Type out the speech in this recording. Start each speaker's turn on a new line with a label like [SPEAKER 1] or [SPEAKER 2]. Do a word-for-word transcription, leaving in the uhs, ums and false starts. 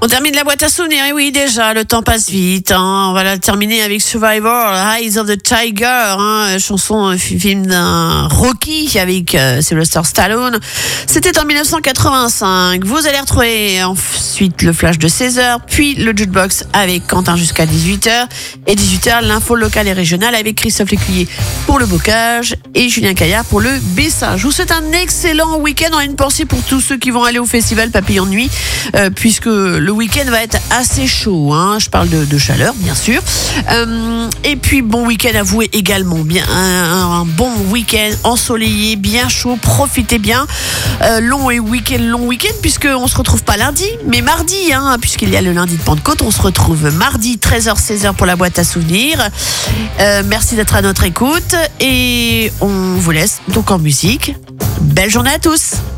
[SPEAKER 1] On termine la boîte à souvenirs, et oui déjà, le temps passe vite. Hein. On va la terminer avec Survivor, Eyes of the Tiger, hein, chanson, euh, film d'un Rocky avec euh, Sylvester Stallone. C'était en dix-neuf cent quatre-vingt-cinq. Vous allez retrouver ensuite le flash de seize heures, puis le jukebox avec Quentin jusqu'à dix-huit heures. Et dix-huit heures, l'info locale et régionale avec Christophe Lécuyer pour le bocage et Julien Caillard pour le Bessin. Je vous souhaite un excellent week-end. On a une pensée pour tous ceux qui vont aller au festival Papillon de Nuit, euh, puisque le week-end va être assez chaud. Hein. Je parle de, de chaleur, bien sûr. Euh, et puis, bon week-end à vous également. Bien, un, un bon week-end ensoleillé, bien chaud. Profitez bien. Euh, long et week-end, long week-end, puisqu'on se retrouve pas lundi, mais mardi, hein, puisqu'il y a le lundi de Pentecôte. On se retrouve mardi, treize heures, seize heures pour la boîte à souvenirs. Euh, merci d'être à notre écoute et on vous laisse donc en musique. Belle journée à tous.